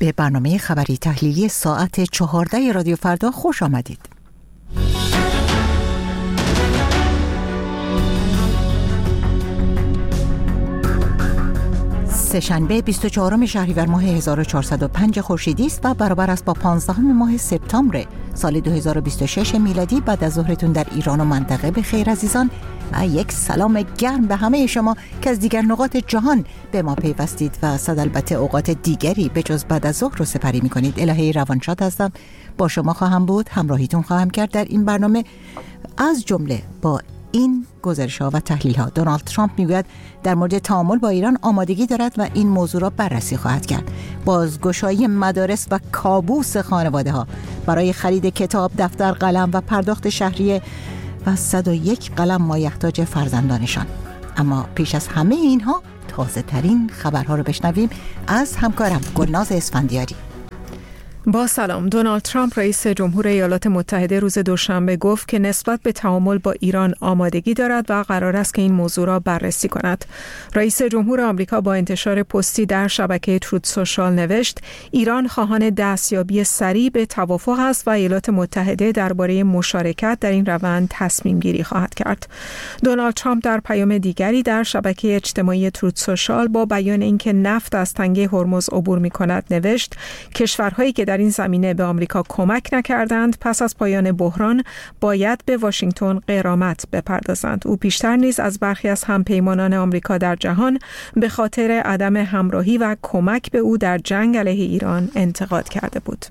به برنامه خبری تحلیلی ساعت 14 رادیو فردا خوش آمدید. سه‌شنبه 24 شهریور ماه 1405 خورشیدی است و برابر است با 15 ماه سپتامبر سال 2026 میلادی. بعد از ظهرتون در ایران و منطقه به خیر عزیزان و یک سلام گرم به همه شما که از دیگر نقاط جهان به ما پیوستید و صد البته اوقات دیگری به جز بعد از ظهر رو سپری می‌کنید. الهی روانشاد هستم، با شما خواهم بود، همراهیتون خواهم کرد در این برنامه، از جمله با این گزارش‌ها و تحلیل‌ها. دونالد ترامپ میگوید در مورد تعامل با ایران آمادگی دارد و این موضوع را بررسی خواهد کرد. بازگشایی مدارس و کابوس خانواده‌ها برای خرید کتاب، دفتر، قلم و پرداخت شهریه و 101 قلم مایحتاج فرزندانشان. اما پیش از همه اینها تازه ترین خبرها رو بشنویم از همکارم گلناز اسفندیاری. با سلام. دونالد ترامپ رئیس جمهور ایالات متحده روز دوشنبه گفت که نسبت به تعامل با ایران آمادگی دارد و قرار است که این موضوع را بررسی کند. رئیس جمهور آمریکا با انتشار پستی در شبکه تروت سوشال نوشت ایران خواهان دستیابی سریع به توافق است و ایالات متحده درباره مشارکت در این روند تصمیم گیری خواهد کرد. دونالد ترامپ در پیام دیگری در شبکه اجتماعی تروت سوشال با بیان اینکه نفت از تنگه هرمز عبور می‌کند نوشت کشورهایی که در این زمینه به آمریکا کمک نکردند پس از پایان بحران باید به واشنگتن غرامت بپردازند. او پیشتر نیز از برخی از همپیمانان آمریکا در جهان به خاطر عدم همراهی و کمک به او در جنگ علیه ایران انتقاد کرده بود.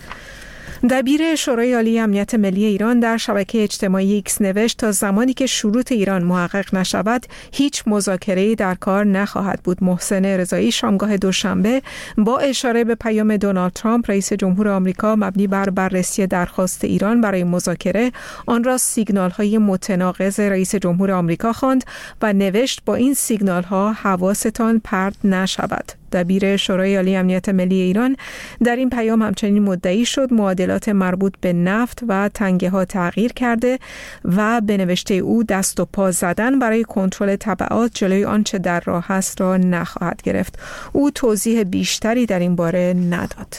دبیر شورای عالی امنیت ملی ایران در شبکه اجتماعی ایکس نوشت تا زمانی که شروط ایران محقق نشود هیچ مذاکره‌ای در کار نخواهد بود. محسن رضایی شامگاه دوشنبه با اشاره به پیام دونالد ترامپ رئیس جمهور آمریکا مبنی بر بررسی درخواست ایران برای مذاکره آن را سیگنال‌های متناقض رئیس جمهور آمریکا خواند و نوشت با این سیگنال‌ها حواستان پرت نشود. دبیر شورای عالی امنیت ملی ایران در این پیام همچنین مدعی شد معادلات مربوط به نفت و تنگه ها تغییر کرده و به نوشته او دست و پا زدن برای کنترل تبعات جلوی آنچه در راه است را نخواهد گرفت. او توضیح بیشتری در این باره نداد.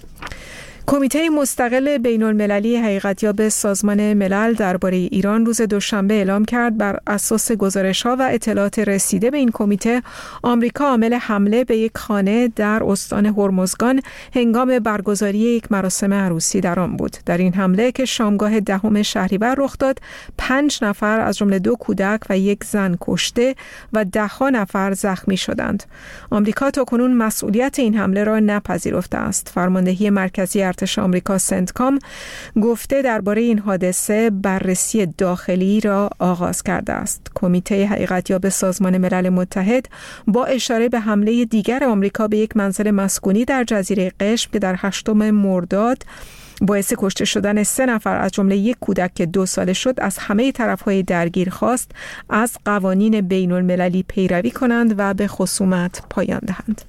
کمیته مستقل بین‌المللی حقیقتیاب سازمان ملل درباره ایران روز دوشنبه اعلام کرد بر اساس گزارش‌ها و اطلاعات رسیده به این کمیته آمریکا عامل حمله به یک خانه در استان هرمزگان هنگام برگزاری یک مراسم عروسی در آن بود. در این حمله که شامگاه 10 شهریور رخ داد 5 نفر از جمله 2 کودک و 1 زن کشته و 10 نفر زخمی شدند. آمریکا تاکنون مسئولیت این حمله را نپذیرفته است. فرماندهی مرکزی ارتش آمریکا سنتکام گفته درباره این حادثه بررسی داخلی را آغاز کرده است. کمیته حقیقتیاب سازمان ملل متحد با اشاره به حمله دیگر آمریکا به یک منزل مسکونی در جزیره قشم که در 8 مرداد باعث کشته شدن 3 نفر از جمله 1 کودک که 2 ساله شد از همه طرف‌های درگیر خواست از قوانین بین‌المللی پیروی کنند و به خصومت پایان دهند.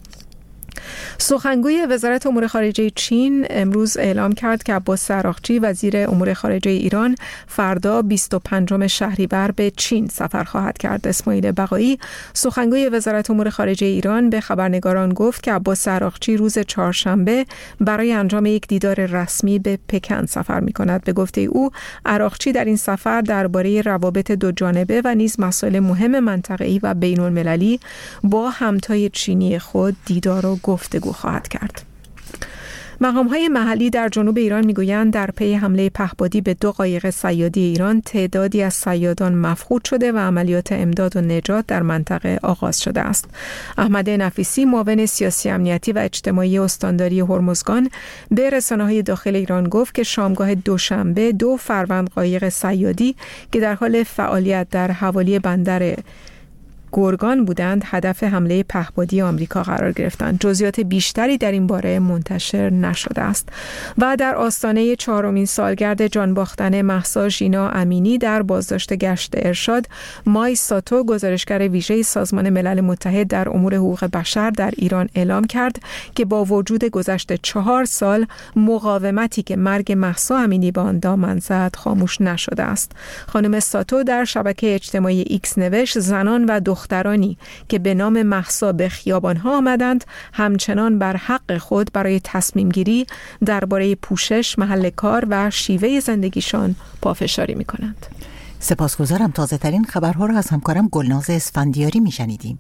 سخنگوی وزارت امور خارجه چین امروز اعلام کرد که عباس عراقچی وزیر امور خارجه ایران فردا 25 شهریور به چین سفر خواهد کرد. اسماعیل بقایی سخنگوی وزارت امور خارجه ایران به خبرنگاران گفت که عباس عراقچی روز چهارشنبه برای انجام یک دیدار رسمی به پکن سفر می‌کند. به گفته او عراقچی در این سفر درباره روابط دو جانبه و نیز مسائل مهم منطقه‌ای و بین‌المللی با همتای چینی خود دیدار و گفتگو خواهد کرد. مقام‌های محلی در جنوب ایران می‌گویند در پی حمله پهپادی به 2 قایق صیادی ایران تعدادی از صیادان مفقود شده و عملیات امداد و نجات در منطقه آغاز شده است. احمد نفیسی معاون سیاسی امنیتی و اجتماعی استانداری هرمزگان به رسانه‌های داخل ایران گفت که شامگاه دوشنبه 2 فروند قایق صیادی که در حال فعالیت در حوالی بندر گرگان بودند هدف حمله پهپادی آمریکا قرار گرفتند. جزئیات بیشتری در این باره منتشر نشده است. و در آستانه 4مین سالگرد جان باختن مهسا ژینا امینی در بازداشت گشت ارشاد، مای ساتو گزارشگر ویژه سازمان ملل متحد در امور حقوق بشر در ایران اعلام کرد که با وجود گذشت 4 سال مقاومتی که مرگ مهسا امینی به آن دامن زد خاموش نشده است. خانم ساتو در شبکه اجتماعی ایکس نوشت زنان و دخترانی که به نام مهسا به خیابان‌ها آمدند همچنان بر حق خود برای تصمیم گیری درباره پوشش، محل کار و شیوه زندگیشان پافشاری می‌کنند. سپاسگزارم. تازه ترین خبرها را از همکارم گلناز اسفندیاری میشنیدیم.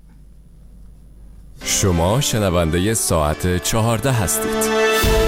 شما شنونده ساعت 14 هستید.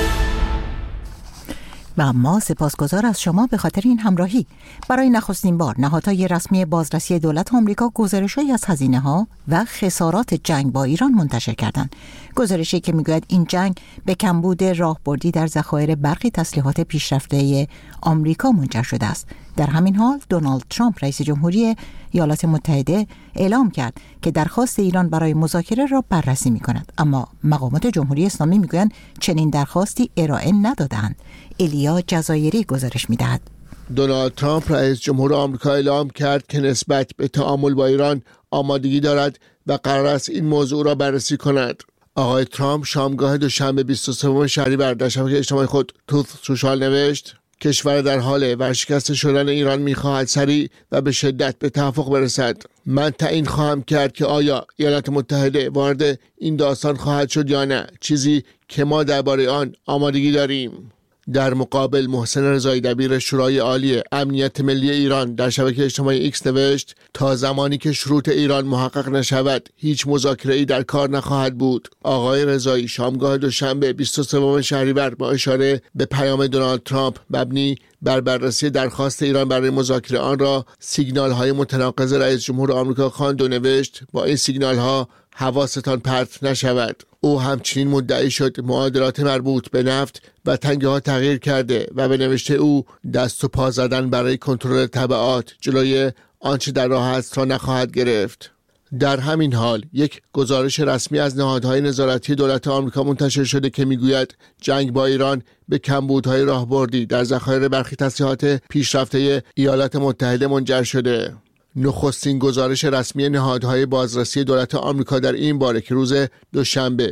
و ما سپاسگزار از شما به خاطر این همراهی. برای نخستین بار نهادهای رسمی بازرسی دولت آمریکا گزارش‌هایی از هزینه‌ها و خسارات جنگ با ایران منتشر کردند. گزارشی که میگوید این جنگ به کمبود راهبردی در ذخایر برخی تسلیحات پیشرفته آمریکا منجر شده است. در همین حال دونالد ترامپ رئیس جمهوری ایالات متحده اعلام کرد که درخواست ایران برای مذاکره را بررسی می‌کند، اما مقامات جمهوری اسلامی میگویند چنین درخواستی ارائه ندادند. الیا جزایری گزارش می‌دهد. دونالد ترامپ رئیس جمهور آمریکا اعلام کرد که نسبت به تعامل با ایران آمادگی دارد و قرار است این موضوع را بررسی کند. آقای ترامپ شامگاه دوشنبه 23 شهریور در شبکه اجتماعی خود توث سوشال نوشت: کشور در حال ورشکست شدن ایران می‌خواهد سریع و به شدت به توافق برسد. من تعیین خواهم کرد که آیا ایالات متحده وارد این داستان خواهد شد یا نه، چیزی که ما درباره آن آمادگی داریم. در مقابل محسن رضایی دبیر شورای عالی امنیت ملی ایران در شبکه اجتماعی ایکس نوشت: تا زمانی که شروط ایران محقق نشود هیچ مذاکره‌ای در کار نخواهد بود. آقای رضایی شامگاه دوشنبه 23 شهریور با اشاره به پیام دونالد ترامپ مبنی بر بررسی درخواست ایران برای مذاکره آن را سیگنال‌های متناقض رئیس جمهور آمریکا خواند و نوشت: با این سیگنال‌ها حواستان پرت نشود. او همچنین مدعی شد معادلات مربوط به نفت و تنگه ها تغییر کرده و به نوشته او دست و پا زدن برای کنترل تبعات جلوی آنچه در راه است را نخواهد گرفت. در همین حال یک گزارش رسمی از نهادهای نظارتی دولت آمریکا منتشر شده که میگوید جنگ با ایران به کمبودهای راهبردی در ذخایر برخی تسلیحات پیشرفته ایالات متحده منجر شده. نخستین گزارش رسمی نهادهای بازرسی دولت آمریکا در این باره که روز دوشنبه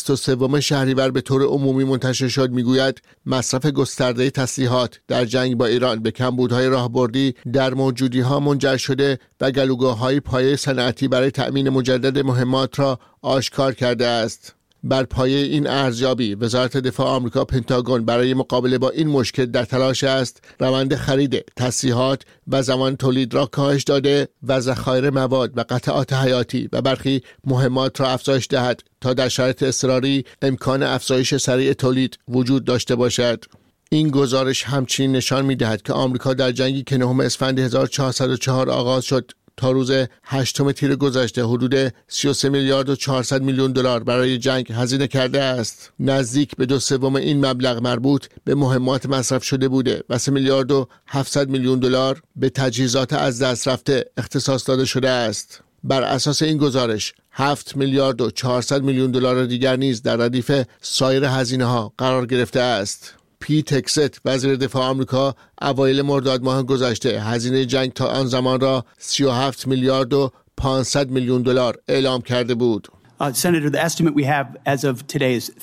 23 شهریور به طور عمومی منتشر شد میگوید مصرف گسترده تسلیحات در جنگ با ایران به کمبودهای راهبردی در موجودی‌ها منجر شده و گلوگاه‌های پایه صنعتی برای تأمین مجدد مهمات را آشکار کرده است. بر پایه این ارزیابی وزارت دفاع آمریکا پنتاگون برای مقابله با این مشکل در تلاش است روند خرید تسلیحات و زمان تولید را کاهش داده و ذخایر مواد و قطعات حیاتی و برخی مهمات را افزایش دهد تا در شرایط اضطراری امکان افزایش سریع تولید وجود داشته باشد. این گزارش همچنین نشان می‌دهد که آمریکا در جنگی که 9 اسفند 1404 آغاز شد تا روز 8 تیر گذشته حدود 33 میلیارد و 400 میلیون دلار برای جنگ هزینه کرده است. نزدیک به 2/3 این مبلغ مربوط به مهمات مصرف شده بوده و 3 میلیارد و 700 میلیون دلار به تجهیزات از دست رفته اختصاص داده شده است. بر اساس این گزارش 7 میلیارد و 400 میلیون دلار دیگر نیز در ردیف سایر هزینه‌ها قرار گرفته است. پیت هگست وزیر دفاع آمریکا اوایل مرداد ماه گذشته هزینه جنگ تا آن زمان را 37 میلیارد و 500 میلیون دلار اعلام کرده بود. Senator, the estimate we have as of today is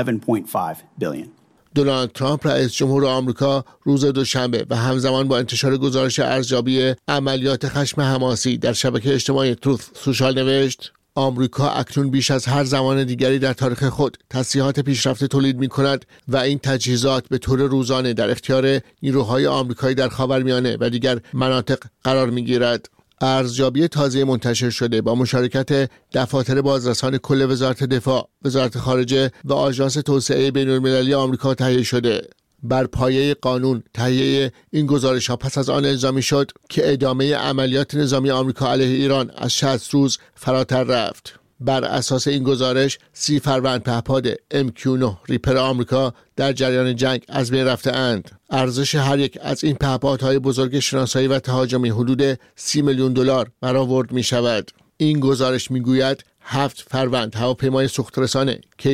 37.5 billion. دونالد ترامپ رئیس جمهور آمریکا روز دوشنبه و همزمان با انتشار گزارش ارزیابی عملیات خشم حماسی در شبکه اجتماعی توث سوشال نوشت: آمریکا اکنون بیش از هر زمان دیگری در تاریخ خود تسلیحات پیشرفته تولید می کند و این تجهیزات به طور روزانه در اختیار نیروهای آمریکایی در خاورمیانه و دیگر مناطق قرار می گیرد. ارزیابی تازه منتشر شده با مشارکت دفاتر بازرسان کل وزارت دفاع، وزارت خارجه و آژانس توسعه بین‌المللی آمریکا تهیه شده. بر پایه قانون تهیه این گزارش‌ها پس از آن الزامی شد که ادامه عملیات نظامی آمریکا علیه ایران از 60 روز فراتر رفت. بر اساس این گزارش 30 فروند پهپاد MQ-9 ریپر آمریکا در جریان جنگ از بین رفته اند. ارزش هر یک از این پهپادهای بزرگ شناسایی و تهاجمی حدود 30 میلیون دلار برآورد می شود. این گزارش می گوید 7 فروند هواپیمای سوخترسان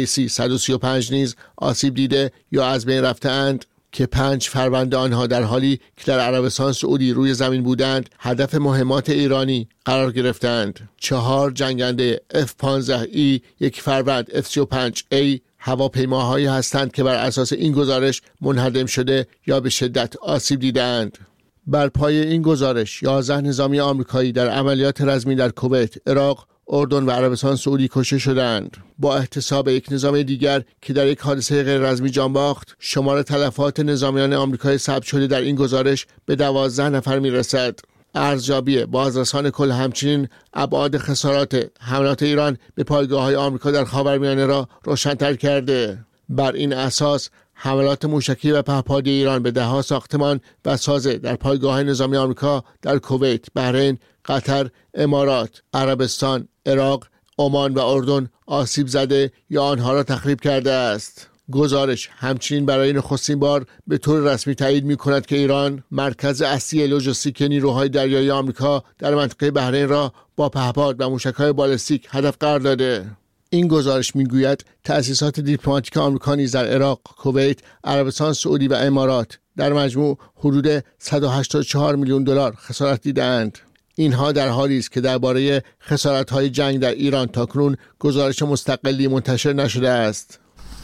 KC-135 نیز آسیب دیده یا از بین رفته اند که 5 فروند آنها در حالی که در عربستان سعودی روی زمین بودند هدف مهمات ایرانی قرار گرفتند. 4 جنگنده F-15E، 1 فروند F-35A هواپیماهایی هستند که بر اساس این گزارش منهدم شده یا به شدت آسیب دیدند. بر پای این گزارش 11 نظامی آمریکایی در عملیات رزمی در کویت، عراق، اردن و عربستان سعودی کشته شدند. با احتساب یک نظامی دیگر که در یک حادثه غیر رزمی جان باخت، شمار تلفات نظامیان آمریکایی ثبت شده در این گزارش به 12 نفر میرسد. ارزیابی بازرسان کل همچنین ابعاد خسارات حملات ایران به پایگاه‌های آمریکا در خاورمیانه را روشن‌تر کرده. بر این اساس حملات موشکی و پهپادی ایران به ده‌ها ساختمان و سازه در پایگاه‌های نظامی آمریکا در کویت، بحرین، قطر، امارات، عربستان، عراق، عمان و اردن آسیب زده یا آنها را تخریب کرده است. گزارش همچنین برای نخستین بار به طور رسمی تایید می‌کند که ایران مرکز اصلی لوجستیک نیروهای دریایی آمریکا در منطقه بحرین را با پهپاد و موشک‌های بالستیک هدف قرار داده. این گزارش میگوید تأسیسات دیپلماتیک آمریکا نیز در عراق، کویت، عربستان سعودی و امارات در مجموع حدود 184 میلیون دلار خسارت دیدند. اینها در حالی است که درباره خسارت‌های جنگ در ایران تاکنون گزارش مستقلی منتشر نشده است.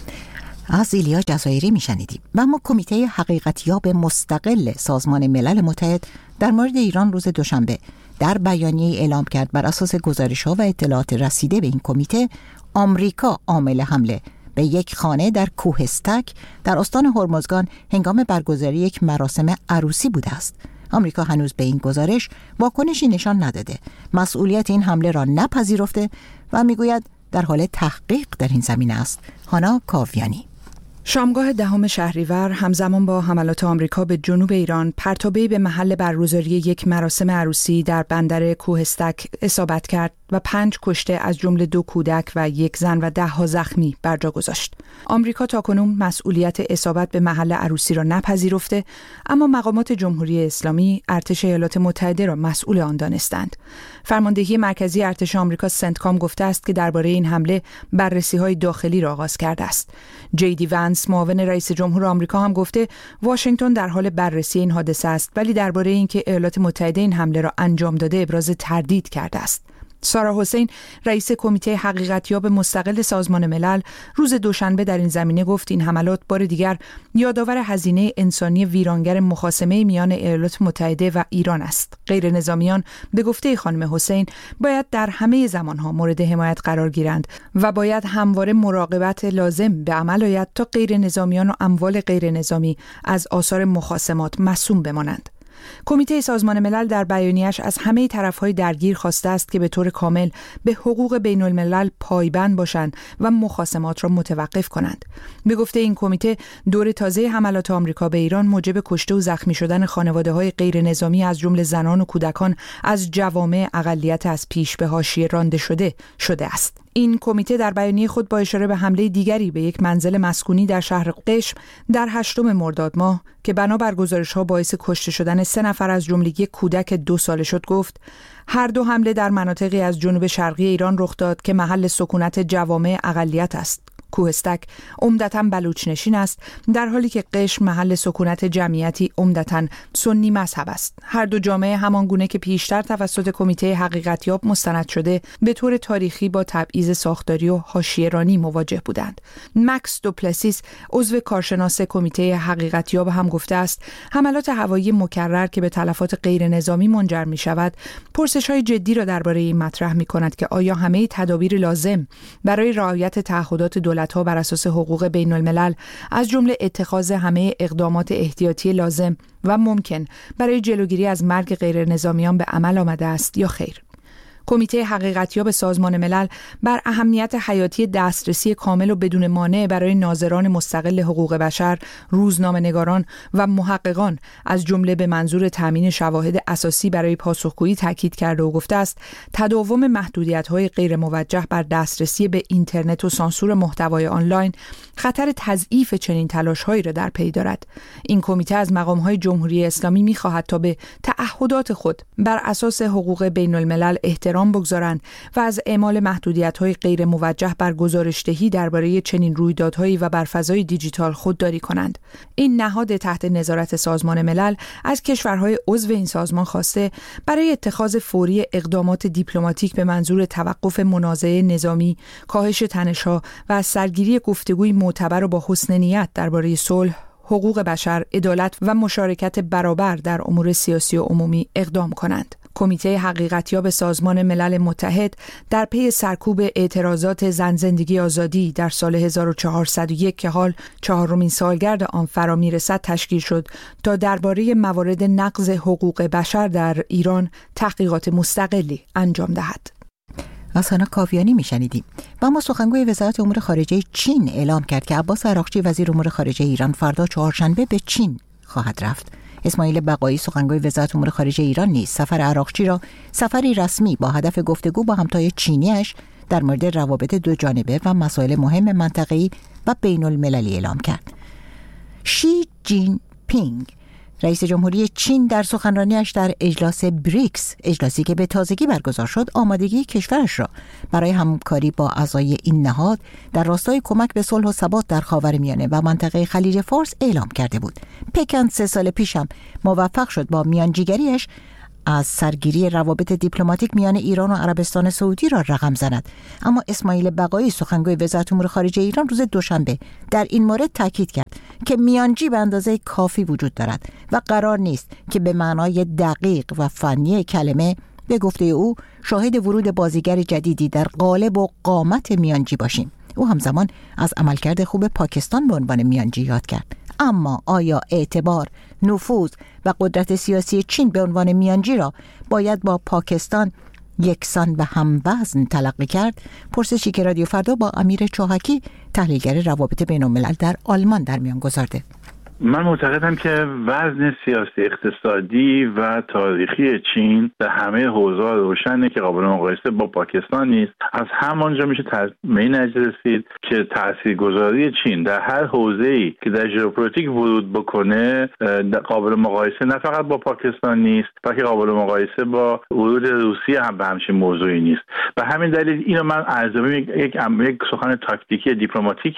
از ایلیا جزایری میشنیدیم. و اما کمیته حقیقتیاب مستقل سازمان ملل متحد در مورد ایران روز دوشنبه در بیانیه اعلام کرد بر اساس گزارش‌ها و اطلاعات رسیده به این کمیته، آمریکا عامل حمله به یک خانه در کوهستک در استان هرمزگان هنگام برگزاری یک مراسم عروسی بوده است. آمریکا هنوز به این گزارش واکنشی نشان نداده، مسئولیت این حمله را نپذیرفته و میگوید در حال تحقیق در این زمینه است. هانا کاویانی. شامگاه 10 شهریور همزمان با حملات آمریکا به جنوب ایران، پرتابه‌ای به محل برگزاری یک مراسم عروسی در بندر کوهستک اصابت کرد و 5 کشته از جمله 2 کودک و 1 زن و 10 زخمی بر جا گذاشت. آمریکا تاکنون مسئولیت اصابت به محل عروسی را نپذیرفته، اما مقامات جمهوری اسلامی ارتش ایالات متحده را مسئول آن دانستند. فرماندهی مرکزی ارتش آمریکا سنتکام گفته است که درباره این حمله بررسی‌های داخلی را آغاز کرده است. جی وانس معاون رئیس جمهور آمریکا هم گفته واشنگتن در حال بررسی این حادثه است، ولی درباره اینکه ایالات متحده این حمله را انجام داده ابراز تردید کرده است. سارا حسین رئیس کمیته حقیقتیاب مستقل سازمان ملل روز دوشنبه در این زمینه گفت این حملات بار دیگر یادآور هزینه انسانی ویرانگر مخاصمه میان ایالات متحده و ایران است. غیر نظامیان به گفته خانم حسین باید در همه زمانها مورد حمایت قرار گیرند و باید همواره مراقبت لازم به عمل آید تا غیر نظامیان و اموال غیر نظامی از آثار مخاصمات معصوم بمانند. کمیته سازمان ملل در بیانیه‌اش از همه طرف‌های درگیر خواسته است که به طور کامل به حقوق بین الملل پایبند باشند و مخاصمات را متوقف کنند. به گفته این کمیته، دور تازه حملات آمریکا به ایران موجب کشته و زخمی شدن خانواده‌های غیر نظامی از جمله زنان و کودکان از جوامع اقلیت از پیش به حاشیه رانده شده است. این کمیته در بیانیه خود با اشاره به حمله دیگری به یک منزل مسکونی در شهر قشم در 8 مرداد ماه که بنابر گزارش‌ها باعث کشته شدن 3 نفر از جمله یک کودک 2 ساله شد گفت هر دو حمله در مناطقی از جنوب شرقی ایران رخ داد که محل سکونت جوامع اقلیت است. کوهستک عمدتاً بلوچ‌نشین است، در حالی که قشم محل سکونت جمعیتی عمدتاً سنی مذهب است. هر دو جامعه همان گونه که پیشتر توسط کمیته حقیقتیاب مستند شده به طور تاریخی با تبعیض ساختاری و حاشیه‌رانی مواجه بودند. مکس دوپلسیس عضو کارشناس کمیته حقیقتیاب هم گفته است حملات هوایی مکرر که به تلفات غیر نظامی منجر می شود پرسش‌های جدی را درباره این مطرح می کند که آیا همه تدابیر لازم برای رعایت تعهدات دولت‌ها بر اساس حقوق بین الملل از جمله اتخاذ همه اقدامات احتیاطی لازم و ممکن برای جلوگیری از مرگ غیر نظامیان به عمل آمده است یا خیر. کمیته حقیقتیاب سازمان ملل بر اهمیت حیاتی دسترسی کامل و بدون مانع برای ناظران مستقل حقوق بشر، روزنامه‌نگاران و محققان از جمله به منظور تامین شواهد اساسی برای پاسخگویی تاکید کرده و گفته است تداوم محدودیت‌های غیر موجه بر دسترسی به اینترنت و سانسور محتوای آنلاین خطر تضعیف چنین تلاش‌هایی را در پی دارد. این کمیته از مقام‌های جمهوری اسلامی می‌خواهد تا به تعهدات خود بر اساس حقوق بین الملل احترام بگذارند و از اعمال محدودیت‌های غیر موجه بر گزارش‌دهی درباره چنین رویدادهایی و بر فضای دیجیتال خودداری کنند. این نهاد تحت نظارت سازمان ملل از کشورهای عضو این سازمان خواسته برای اتخاذ فوری اقدامات دیپلماتیک به منظور توقف منازعه نظامی، کاهش تنش‌ها و از سرگیری گفتگوی معتبر و با حسن نیت درباره صلح، حقوق بشر، عدالت و مشارکت برابر در امور سیاسی و عمومی اقدام کنند. کمیته حقیقتیاب سازمان ملل متحد در پی سرکوب اعتراضات زن زندگی آزادی در سال 1401 که حال 4مین سالگرد آن فرا میرسد تشکیل شد تا درباره موارد نقض حقوق بشر در ایران تحقیقات مستقلی انجام دهد. از هانا کاویانی میشنیدیم. و اما سخنگوی وزارت امور خارجه چین اعلام کرد که عباس عراقچی وزیر امور خارجه ایران فردا چهارشنبه به چین خواهد رفت. اسماعیل بقایی سخنگوی وزارت امور خارجه ایران نیز سفر عراقچی را سفری رسمی با هدف گفتگو با همتای چینیش در مورد روابط دو جانبه و مسائل مهم منطقه‌ای و بین المللی اعلام کرد. شی جین پینگ رئیس جمهوری چین در سخنرانیش در اجلاس بریکس، اجلاسی که به تازگی برگزار شد، آمادگی کشورش را برای همکاری با اعضای این نهاد در راستای کمک به صلح و ثبات در خاورمیانه و منطقه خلیج فارس اعلام کرده بود. پکن 3 سال پیش هم موفق شد با میانجیگریش از سرگیری روابط دیپلماتیک میان ایران و عربستان سعودی را رقم زند. اما اسماعیل بقایی سخنگوی وزارت امور خارجه ایران روز دوشنبه در این مورد تاکید کرد که میانجی به اندازه کافی وجود دارد و قرار نیست که به معنای دقیق و فنی کلمه به گفته او شاهد ورود بازیگر جدیدی در قالب و قامت میانجی باشیم. او همزمان از عملکرد خوب پاکستان به عنوان میانجی یاد کرد. اما آیا اعتبار، نفوذ و قدرت سیاسی چین به عنوان میانجی را باید با پاکستان یکسان و هموزن تلقی کرد؟ پرسشی که رادیو فردا با امیر چاهکی تحلیلگر روابط بین الملل در آلمان در میان گذارده. من معتقدم که وزن سیاسی، اقتصادی و تاریخی چین در همه حوزه‌ها روشنه که قابل مقایسه با پاکستان نیست. از همانجا میشه به این نتیجه رسید که تاثیرگذاری چین در هر حوزه‌ای که در ژئوپلیتیک ورود بکنه قابل مقایسه نه فقط با پاکستان نیست، بلکه قابل مقایسه با ورود روسیه هم به همچین موضوعی نیست. به همین دلیل اینو من ارزیابی یک سخن تاکتیکی دیپلماتیک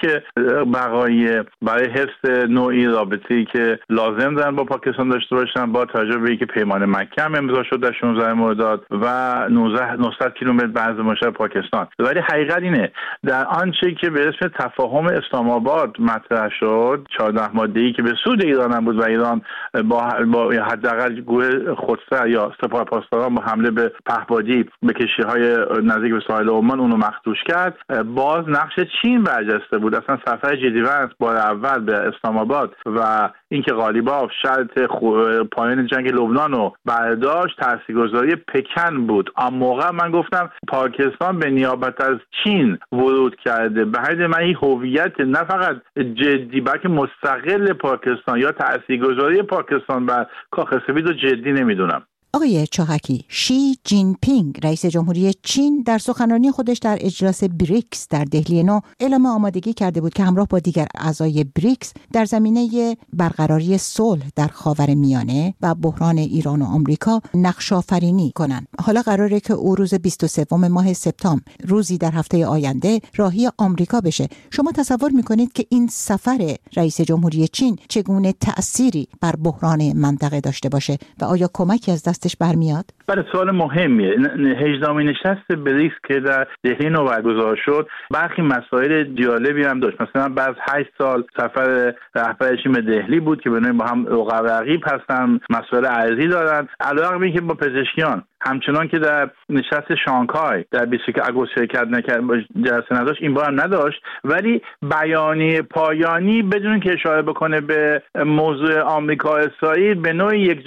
برای حفظ نوعی رابطه‌ای که لازم دارن با پاکستان داشته باشن، با توجه به اینکه پیمان مکه هم امضا شد در 16 مرداد و 900 کیلومتر بعد مشرق پاکستان. ولی حقیقت اینه در آنچه که به اسم تفاهم اسلام آباد مطرح شد، 14 ماده‌ای که به سود ایران هم بود و ایران با حداقل گروه خودسر یا سپاه پاسداران با حمله به پهپادی به کشتی‌های نزدیک به ساحل عمان اونو مخدوش کرد، باز نقش چین برجسته بود. اصلا سفر جدی‌وانس بار اول به اسلام آباد و اینکه غالیباف شرط پایان جنگ لبنان رو برداشت تاثیرگذاری پکن بود. اما موقع من گفتم پاکستان به نیابت از چین ورود کرده. به حد من این هویت نه فقط جدی بلکه مستقل پاکستان یا تاثیرگذاری پاکستان بر کاخ سفید رو جدی نمیدونم. آقای چاهکی، شی جین پینگ رئیس جمهوری چین در سخنرانی خودش در اجلاس بریکس در دهلی نو اعلام آمادگی کرده بود که همراه با دیگر اعضای بریکس در زمینه برقراری صلح در خاورمیانه و بحران ایران و آمریکا نقش‌آفرینی کنند. حالا قراره که او روز 23 ماه سپتامبر، روزی در هفته آینده، راهی آمریکا بشه. شما تصور می‌کنید که این سفر رئیس جمهوری چین چگونه تأثیری بر بحران منطقه داشته باشه و آیا کمکی از دستش برمیاد؟ بله، سوال مهمیه. 18مین نشست بریکس که در دهلی نو برگزار شد برخی مسائل جالبی هم داشت. مثلا بعد 8 سال سفر رهبر چین به دهلی بود که بنابراین با هم رقیب هستن، مسائل ارضی دارن. علاوه بر اینکه با پزشکیان همچنان که در نشست شانگهای در 21 آگوست شرکت نکرد، جلسه نداشت، این بار هم نداشت، ولی بیانیه پایانی بدون که اشاره بکنه به موضوع آمریکا اسرائیل به نوعی یک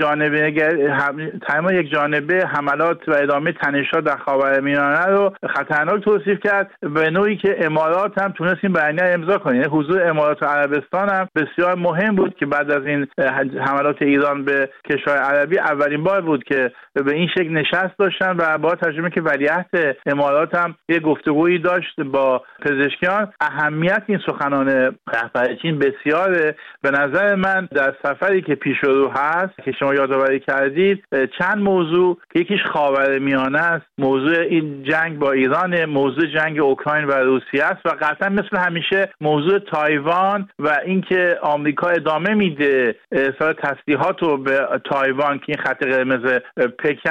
جانبه حملات و ادامه تنش‌ها در خاورمیانه رو خطرناک توصیف کرد، به نوعی که امارات هم تونست این بیانیه امضا کنه. حضور امارات و عربستان هم بسیار مهم بود که بعد از این حملات ایران به کشور عربی اولین بار بود که به این شکل نشست داشتن و با ترجمه که ولیعهد امارات هم یه گفتگویی داشت با پزشکیان. اهمیت این سخنان رهبر چین بسیاره. به نظر من در سفری که پیش رو هست که شما یادآوری کردید چند موضوع که یکیش خاورمیانه است، موضوع این جنگ با ایران، موضوع جنگ اوکراین و روسیه است و قطعا مثل همیشه موضوع تایوان و اینکه آمریکا ادامه میده ارسال تسلیحات رو به تایوان که این خط قرمز پکنه رو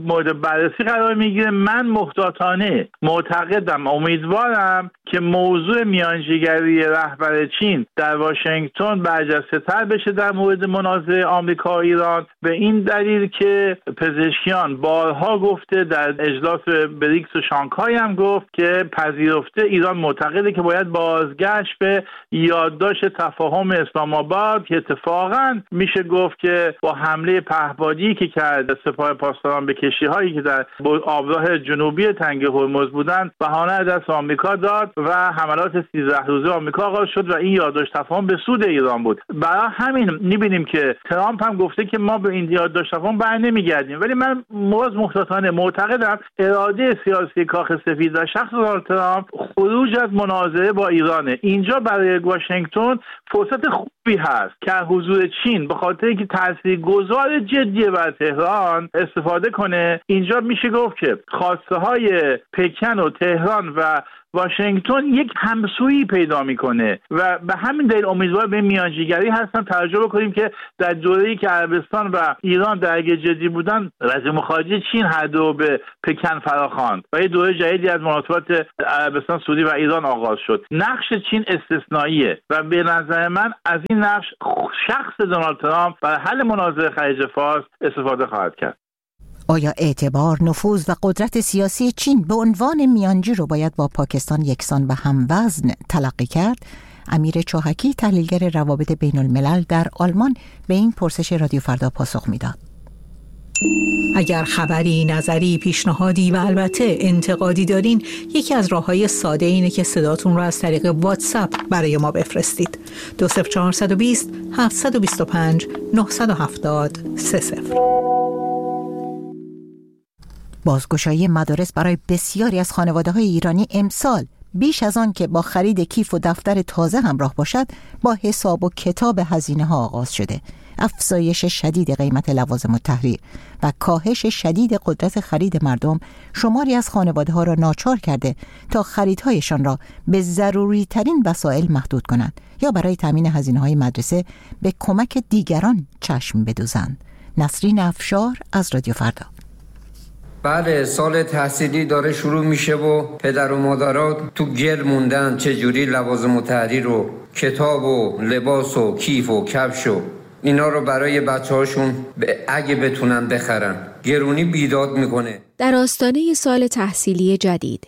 مورد بررسی قرار میگیره. من محتاطانه معتقدم، امیدوارم که موضوع میانجیگری رهبر چین در واشنگتن برجسته‌تر بشه در مورد منازعه آمریکا و ایران، به این دلیل که پزشکیان بارها گفته، در اجلاس بریکس و شانگهای هم گفت که پذیرفته ایران معتقده که باید بازگشت به یادداشت تفاهم اسلام آباد که اتفاقاً میشه گفت که با حمله پهپادی که کرد سپاه پاسداران به کشتی‌هایی که در آبراه جنوبی تنگه هرمز بودند بهانه دست آمریکا داد و حملات 13 روزه آمریکا آغاز شد و این یادداشت تفاهم به سود ایران بود. برای همین می‌بینیم که ترامپ هم گفته که ما به این یادداشت تفاهم برنمیگردیم، ولی من محتاطانه معتقدم اراده سیاسی کاخ سفید و شخص دونالد ترامپ خروج از مناظره با ایرانه. اینجا برای واشنگتن فرصت خوبی هست که حضور چین به خاطر اینکه تاثیرگذار جدی بر تهران استفاده کنه. اینجا میشه گفت که خواسته های پکن و تهران و واشنگتن یک همسویی پیدا میکنه و به همین دلیل امیدوار به میانجیگری هستن. توجه بکنیم که در دوره‌ای که عربستان و ایران درگیر جدی بودن، وزیر مخارجه چین هر دو به پکن فراخواند و یه دوره جدیدی از مناسبات عربستان سعودی و ایران آغاز شد. نقش چین استثنائیه و به نظر من از این نقش شخص دونالد ترامپ برای حل منازعه خلیج فارس استفاده خواهد کرد. آیا اعتبار، نفوذ و قدرت سیاسی چین به عنوان میانجی رو باید با پاکستان یکسان و هموزن تلقی کرد؟ امیر چاهکی، تحلیلگر روابط بین الملل در آلمان، به این پرسش رادیو فردا پاسخ میداد. اگر خبری، نظری، پیشنهادی و البته انتقادی دارین، یکی از راه‌های ساده اینه که صداتون رو از طریق واتساپ برای ما بفرستید. 20420 725 970 30. بازگشایی مدارس برای بسیاری از خانواده‌های ایرانی امسال بیش از آن که با خرید کیف و دفتر تازه همراه باشد، با حساب و کتاب هزینه‌ها آغاز شده. افزایش شدید قیمت لوازم التحریر و کاهش شدید قدرت خرید مردم شماری از خانواده‌ها را ناچار کرده تا خریدهایشان را به ضروری ترین وسایل محدود کنند یا برای تامین هزینه‌های مدرسه به کمک دیگران چشم بدوزند. نسرین افشار از رادیو فردا. بله، سال تحصیلی داره شروع میشه و پدر و مادرها تو گل موندن چجوری لوازم التحریر و کتاب و لباس و کیف و کفش و اینا رو برای بچه‌هاشون اگه بتونن بخرن. گرونی بیداد میکنه. در آستانه سال تحصیلی جدید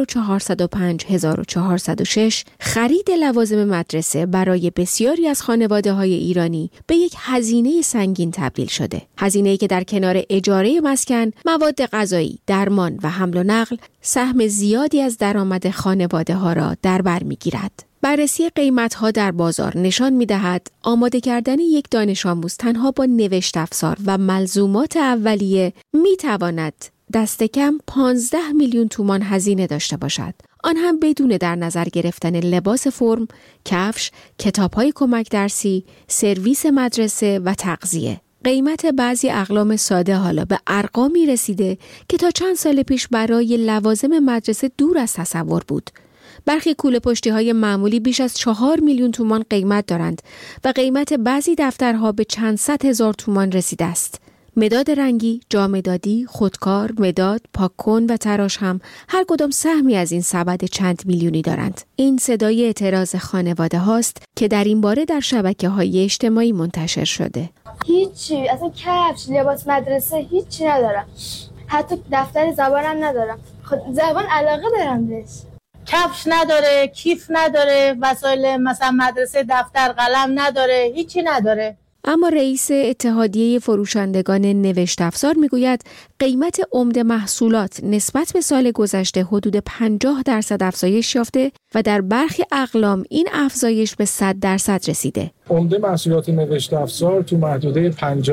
1405-1406 خرید لوازم مدرسه برای بسیاری از خانواده‌های ایرانی به یک هزینه سنگین تبدیل شده. هزینه‌ای که در کنار اجاره مسکن، مواد غذایی، درمان و حمل و نقل سهم زیادی از درآمد خانواده‌ها را در بر می‌گیرد. بررسی قیمت‌ها در بازار نشان می‌دهد آماده کردن یک دانش آموز تنها با نوشت افزار و ملزومات اولیه می‌تواند دست کم 15 میلیون تومان هزینه داشته باشد. آن هم بدون در نظر گرفتن لباس فرم، کفش، کتاب‌های کمک درسی، سرویس مدرسه و تغذیه. قیمت بعضی اقلام ساده حالا به ارقامی رسیده که تا چند سال پیش برای لوازم مدرسه دور از تصور بود. برخی کوله پشتی‌های معمولی بیش از 4 میلیون تومان قیمت دارند و قیمت بعضی دفترها به چند صد هزار تومان رسیده است. مداد رنگی، جامدادی، خودکار، مداد، پاک‌کن و تراش هم هر کدام سهمی از این سبد چند میلیونی دارند. این صدای اعتراض خانواده هاست که در این باره در شبکه‌های اجتماعی منتشر شده. هیچی، اصلا کفش، لباس مدرسه هیچی ندارم. حتی دفتر زبانم ندارم. زبان علاقه دارم بهش. کفش نداره، کیف نداره، وسایل مثلا مدرسه، دفتر، قلم نداره، هیچی نداره. اما رئیس اتحادیه فروشندگان نوشت افزار میگوید قیمت عمده محصولات نسبت به سال گذشته حدود 50% افزایش یافته و در برخی اقلام این افزایش به 100% رسیده. عمده محصولات نوشت افزار تو محدوده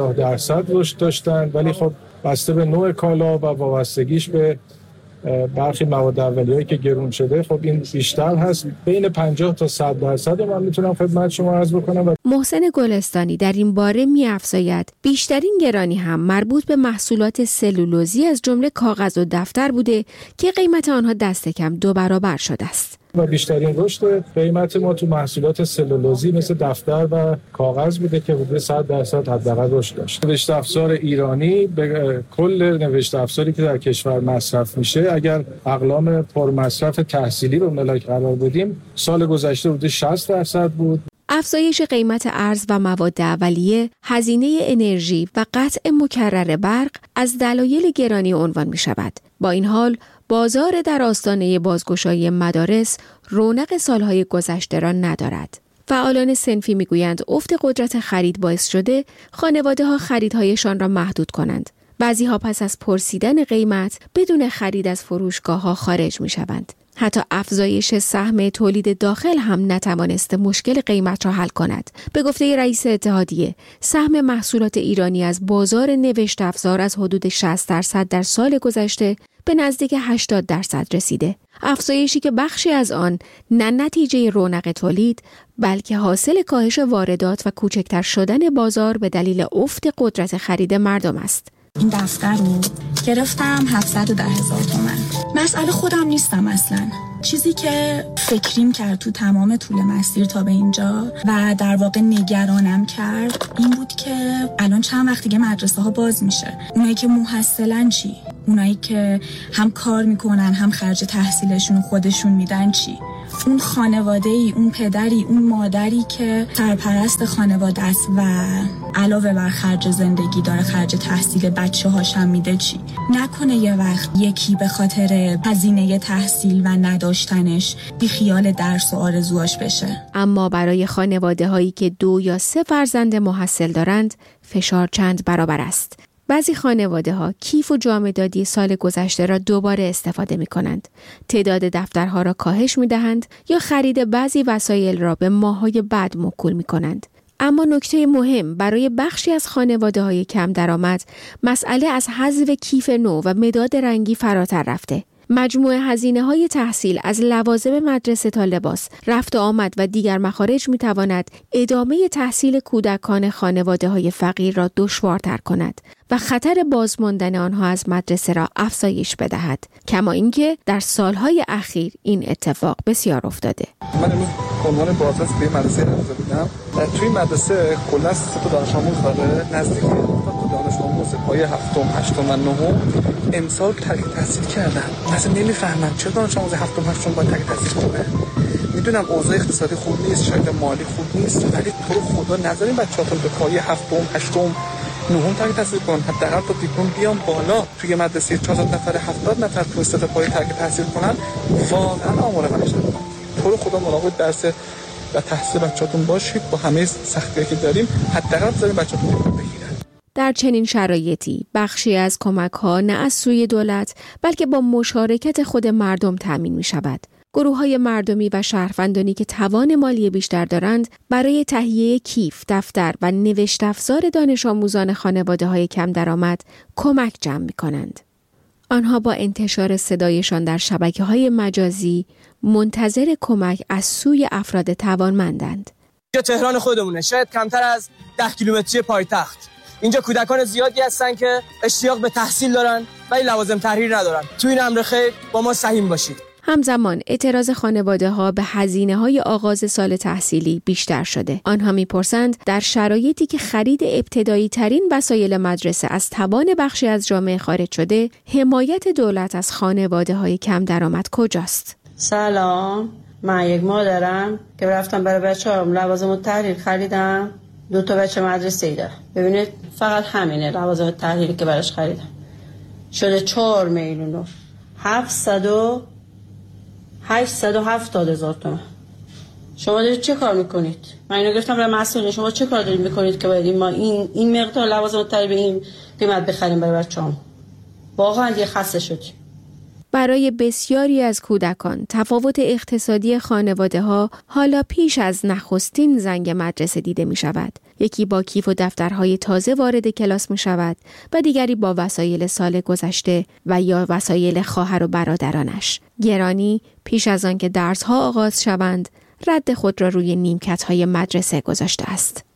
50% رشد داشتن، ولی خب بسته به نوع کالا و وابستگیش به برخی مواد اولیه‌ای که گرون شده خب این بیشتر هست. بین 50 تا 100% من میتونم خدمت شما عرض بکنم. محسن گلستانی در این باره می‌افزاید بیشترین گرانی هم مربوط به محصولات سلولوزی از جمله کاغذ و دفتر بوده که قیمت آنها دست کم 2 برابر شده است. و بیشترین رشد قیمت ما تو محصولات سلولوزی مثل دفتر و کاغذ بوده که حدود 100% حداقل رشد داشت. نوشت افزار ایرانی به کل نوشت افزاری که در کشور مصرف میشه اگر اقلام پرمصرف تحصیلی رو ملاک قرار بدیم سال گذشته حدود 60% بود. افزایش قیمت ارز و مواد اولیه، هزینه انرژی و قطع مکرر برق از دلایل گرانی عنوان می شود. با این حال، بازار در آستانه بازگشایی مدارس رونق سالهای گذشته را ندارد. فعالان صنفی می گویند افت قدرت خرید باعث شده خانواده ها خریدهایشان را محدود کنند. بعضی ها پس از پرسیدن قیمت بدون خرید از فروشگاه ها خارج می شوند. حتی افزایش سهم تولید داخل هم نتوانسته مشکل قیمت را حل کند. به گفته رئیس اتحادیه، سهم محصولات ایرانی از بازار نوشت افزار از حدود 60% در سال گذشته به نزدیک 80% رسیده. افزایشی که بخشی از آن نه نتیجه رونق تولید، بلکه حاصل کاهش واردات و کوچکتر شدن بازار به دلیل افت قدرت خرید مردم است. این دفتر رو گرفتم 710,000 تومان. مسئله خودم نیستم اصلا. چیزی که فکریم کرد تو تمام طول مسیر تا به اینجا و در واقع نگرانم کرد این بود که الان چند وقت دیگه مدرسه ها باز میشه. اونایی که محصلن چی؟ اونایی که هم کار میکنن هم خرج تحصیلشون خودشون میدن چی؟ اون خانواده‌ای، اون پدری، اون مادری که سرپرست خانواده است و علاوه بر خرج زندگی داره خرج تحصیل بچه‌هاش هم میده چی؟ نکنه یه وقت یکی به خاطر هزینه تحصیل و نداشتنش بی خیال درس و آرزوهاش بشه. اما برای خانواده‌هایی که 2 یا 3 فرزند محصل دارند، فشار چند برابر است. بعضی خانواده‌ها کیف و جامه دادی سال گذشته را دوباره استفاده می‌کنند. تعداد دفترها را کاهش می‌دهند یا خرید بعضی وسایل را به ماه‌های بعد موکول می‌کنند. اما نکته مهم برای بخشی از خانواده‌های کم درآمد، مسئله از حذف کیف نو و مداد رنگی فراتر رفته. مجموع هزینه‌های تحصیل از لوازم مدرسه تا لباس، رفت و آمد و دیگر مخارج می‌تواند ادامه تحصیل کودکان خانواده‌های فقیر را دشوارتر کند و خطر بازماندن آنها از مدرسه را افزایش بدهد. کما اینکه در سالهای اخیر این اتفاق بسیار افتاده. من امروز عنوان بازرس به مدرسه رفته بودم. توی مدرسه کلاً 3 تا دانش آموز داره، نزدیک 2 تا دانش آموز پایه 7م، 8م و 9م امسال ترک تحصیل کردن. مثلا نمیفهمم چرا دانش آموز 7م، 8م باید ترک تحصیل کنه. میدونم اوضاع اقتصادی خوب نیست، شاید مالی خوب نیست، ولی تو رو خدا نذارین بچه‌هاتون به پایه 7م، 8م، 9م ترک تحصیل کنن. حداقل تا دیپلم بیام بالا. توی مدرسه 400 نفر 70 نفر تو 3 تا پایه ترک تحصیل کنن، واقعا آمار وحشتناک. تو رو خدا مراقب درس و تحصیل بچه‌هاتون باشید. با همه سختی‌هایی که داریم حداقل بذارین بچه‌هاتون دیپلم بگیرن. در چنین شرایطی بخشی از کمک‌ها نه از سوی دولت بلکه با مشارکت خود مردم تامین می‌شود. گروه‌های مردمی و شهروندانی که توان مالی بیشتر دارند برای تهیه کیف، دفتر و نوشت افزار دانش آموزان خانواده‌های کم درآمد کمک جمع می‌کنند. آنها با انتشار صدایشان در شبکه‌های مجازی منتظر کمک از سوی افراد توانمندند. اینجا تهران خودمونه، شاید کمتر از 10 کیلومتری پایتخت. اینجا کودکان زیادی هستن که اشتیاق به تحصیل دارن ولی لوازم تحریر ندارن. تو این امر خیر با ما سهیم باشید. همزمان اعتراض خانواده‌ها به هزینه‌های آغاز سال تحصیلی بیشتر شده. آنها می‌پرسند در شرایطی که خرید ابتدایی ترین وسایل مدرسه از توان بخشی از جامعه خارج شده، حمایت دولت از خانواده‌های کم درآمد کجاست؟ سلام، من یک مادرم که رفتم برای بچه‌ام لوازم تحریر خریدم. 2 تا بچه مدرسه‌ای دارم. ببینید فقط همینه لوازم تحریری که براش خریدم. شده 4 میلیون و 870,000 تومان. شما دارید چه کار میکنید؟ من اینو گفتم برای مسئولین، شما چه کار دارید میکنید که باید ما این مقدار لوازم تحریر به این قیمت بخریم برای بچه‌ام؟ واقعا دیگه خسته شدیم. برای بسیاری از کودکان تفاوت اقتصادی خانواده‌ها حالا پیش از نخستین زنگ مدرسه دیده می شود. یکی با کیف و دفترهای تازه وارد کلاس می شود و دیگری با وسایل سال گذشته و یا وسایل خواهر و برادرانش. گرانی پیش از آن که درس‌ها آغاز شوند رد خود را روی نیمکت‌های مدرسه گذاشته است.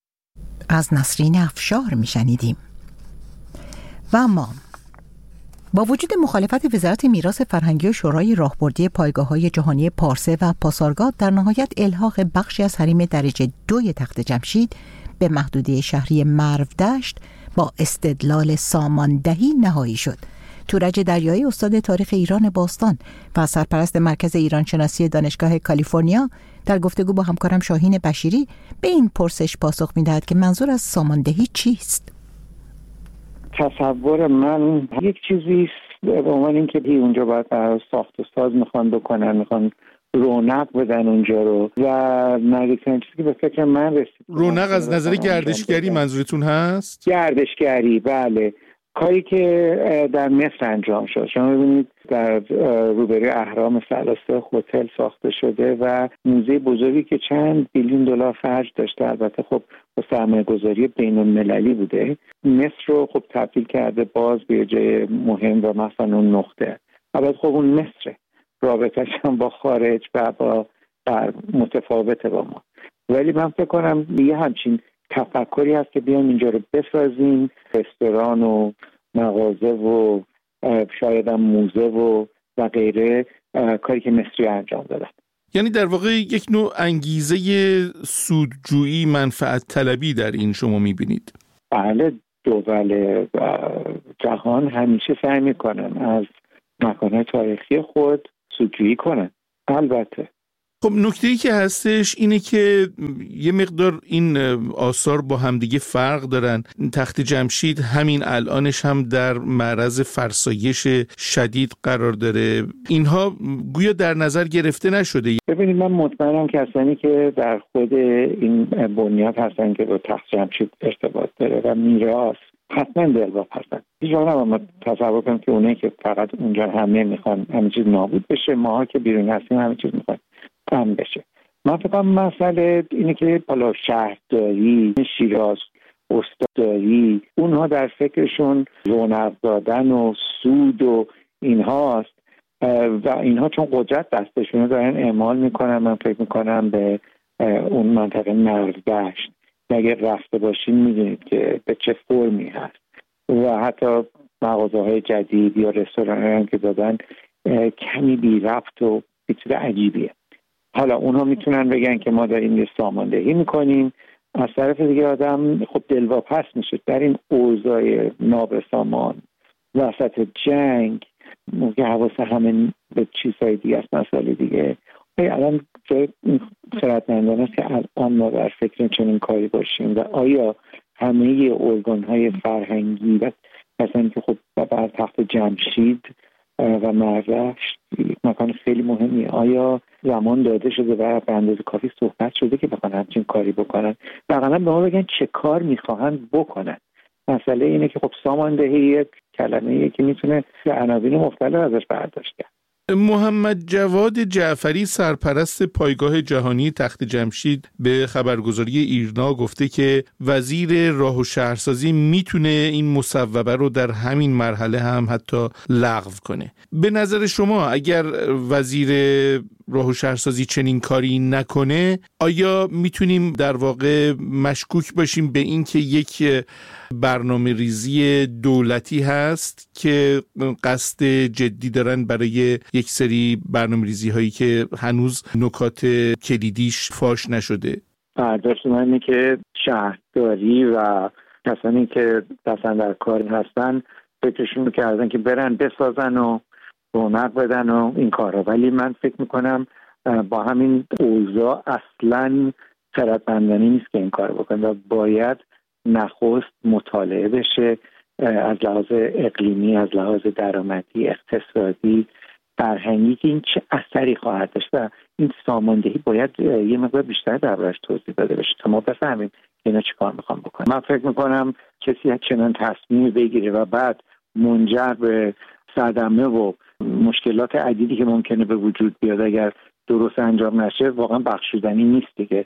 از نسرین افشار می شنیدیم. و ما با وجود مخالفت وزارت میراث فرهنگی و شورای راهبردی پایگاه‌های جهانی پارسه و پاسارگاد، در نهایت الحاق بخشی از حریم درجه 2 تخت جمشید به محدوده شهری مرودشت با استدلال ساماندهی نهایی شد. تورج دریایی، استاد تاریخ ایران باستان و سرپرست مرکز ایرانشناسی دانشگاه کالیفرنیا، در گفتگو با همکارم شاهین بشیری به این پرسش پاسخ می‌دهد که منظور از ساماندهی چیست؟ تصور من یک چیزی به عنوان اینکه اونجا باید ساخت و ساز میخوان بکنن، میخوان رونق بدن اونجا رو و نزدیکترین چیزی که به فکر من رسید. رونق از نظر گردشگری منظورتون هست؟ گردشگری، بله. کاری که در مصر انجام شد. شما ببینید در روبروی اهرام ثلاثه هتل ساخته شده و موزه بزرگی که چند بیلیون دلار خرج داشته، البته خب با سرمایه‌گذاری بین‌المللی بوده، مصر رو خب تبدیل کرده باز به جای مهم و مثلا اون نقطه. البته خب اون مصره، رابطه‌اش هم با خارج و با متفاوته با ما، ولی من فکر کنم یه همچین تفکری هست که بیان اینجا رو بسازیم، رستوران و مغازه و شاید هم موزه و غیره، کاری که مصری انجام دادن. یعنی در واقع یک نوع انگیزه سودجویی، منفعت طلبی در این شما میبینید؟ بله، دول جهان همیشه سعی میکنن از مکانهای تاریخی خود سودجویی کنن. البته خب نکته‌ای که هستش اینه که یه مقدار این آثار با همدیگه فرق دارن. تخت جمشید همین الانش هم در معرض فرسایش شدید قرار داره. اینها گویا در نظر گرفته نشده. ببینید من مطمئنم کسانی که در خود این بنیاد هستن که با تخت جمشید ارتباط داره و میراث حتما دلواپسن. هیچ وقت نباید تصور کنم که اونایی که فقط اونجا همه میخوان همه چیز نابود بشه، ماها که بیرون هستیم همه چیز میخوان کم بشه. من فکر کنم مسئله اینه که بالا شهرداری، شیراز، استاداری، اونها در فکرشون رونق دادن و سود و اینهاست و اینها چون قدرت دستشونه دارن اعمال میکنن. من فکر میکنم به اون منطقه مرودشت اگر رفته باشین میدونید که به چه فرمی هست و حتی مغازه‌های جدید یا رستوران‌هایی که دادن کمی بی ربط و یه چیز عجیبیه. حالا اونها میتونن بگن که ما داریم یه ساماندهی میکنیم، از طرف دیگه آدم خب دلواپس میشه در این اوضاع نابسامان وسط جنگ، موقع حواس همه به چیزهای دیگه است. مسئله دیگه الان جای خردمندان است که الان ما در فکر چنین کاری باشیم و آیا همه ارگان‌های فرهنگی و مثلا که خب بر تخت جمشید و مرودشت مکان خیلی مهمی، آیا زمان داده شده و به اندازه کافی صحبت شده که بخوان همچین کاری بکنن؟ واقعا به ما بگن چه کار میخواهن بکنن. مسئله اینه که خب ساماندهی یک کلمه‌ایه که میتونه عناوین مختلف ازش برداشت کرد. محمد جواد جعفری، سرپرست پایگاه جهانی تخت جمشید، به خبرگزاری ایرنا گفته که وزیر راه و شهرسازی میتونه این مصوبه رو در همین مرحله هم حتی لغو کنه. به نظر شما اگر وزیر راه و شهرسازی چنین کاری نکنه، آیا میتونیم در واقع مشکوک باشیم به این که یک برنامه ریزی دولتی هست که قصد جدی دارن برای یک سری برنامه ریزی هایی که هنوز نکات کلیدیش فاش نشده؟ برداشت من اینه که شهرداری و کسانی که دستن در کار هستن فکرشون کردن که برن بسازن و رونق بدن و این کارا، ولی من فکر میکنم با همین اوضاع اصلا خردمندانه نیست که این کار بکنن و باید نخست مطالعه بشه از لحاظ اقلیمی، از لحاظ درآمدی، اقتصادی، فرهنگی که این چه اثری خواهد داشت و این ساماندهی باید یه مقدار بیشتر دربارش توضیح داده بشه تا ما بفهمیم اینا چی کار میخوام بکنن. من فکر میکنم کسی چنان تصمیمی بگیره و بعد منجر به صدمه و مشکلات عدیدی که ممکنه به وجود بیاد اگر درست انجام نشه، واقعا بخشودنی نیست دیگه.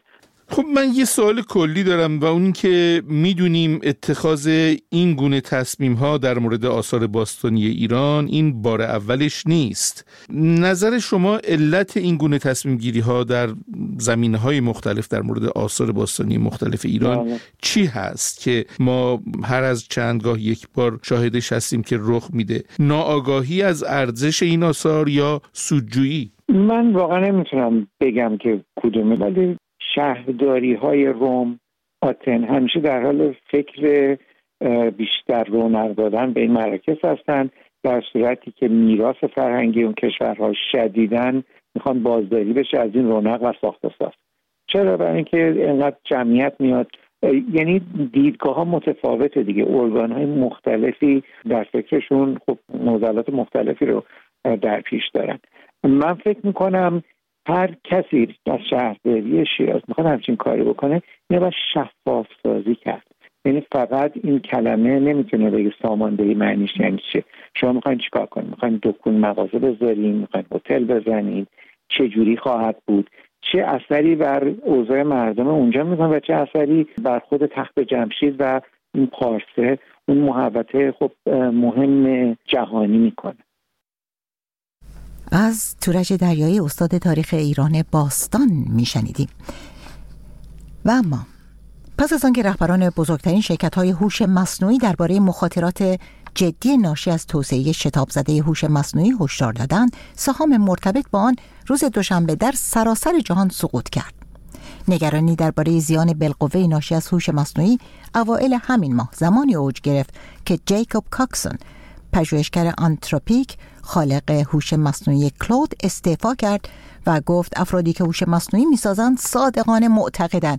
خب من یه سوال کلی دارم و اون که میدونیم اتخاذ این گونه تصمیم ها در مورد آثار باستانی ایران این بار اولش نیست. نظر شما علت این گونه تصمیم گیری ها در زمینه های مختلف در مورد آثار باستانی مختلف ایران چی هست که ما هر از چندگاه یک بار شاهدش هستیم که رخ میده؟ ناآگاهی از ارزش این آثار یا سودجویی؟ من واقعا نمیتونم بگم که کدومه، ولی شهرداری های روم، آتن همیشه در حال فکر بیشتر رونق دادن به این مراکز هستن، در صورتی که میراث فرهنگی اون کشورها شدیداً میخوان بازداری بشه از این رونق و ساخت و ساز. چرا؟ برای اینکه اینقدر جمعیت میاد، یعنی دیدگاه ها متفاوته دیگه، ارگان های مختلفی در فکرشون خب نظرات مختلفی رو در پیش دارن. من فکر میکنم هر کسی از شهرداری شیراز میخواد همچین کاری بکنه، اینو باید شفاف سازی کرد. یعنی فقط این کلمه نمیتونه بگه ساماندهی معنیش یعنی چه. شما میخواین چیکار کنید؟ میخواین دکون مغازه بذارین، میخواین هتل بزنین، چه جوری خواهد بود، چه اثری بر اوضاع مردم اونجا میکنه و چه اثری بر خود تخت جمشید و این پارسه، اون محوطه خب مهم جهانی میکنه. از تورج دریایی استاد تاریخ ایران باستان میشنیدیم. و اما پس از آنکه رهبران بزرگترین شرکت‌های هوش مصنوعی درباره مخاطرات جدی ناشی از توسعه شتاب زده هوش مصنوعی هشدار دادند، سهام مرتبط با آن روز دوشنبه در سراسر جهان سقوط کرد. نگرانی درباره زیان بالقوه ناشی از هوش مصنوعی اوایل همین ماه زمانی اوج گرفت که جیکوب کاکسون، پژوهشگر آنتروپیک خالق هوش مصنوعی کلود، استعفا کرد و گفت افرادی که هوش مصنوعی می‌سازند صادقانه معتقدند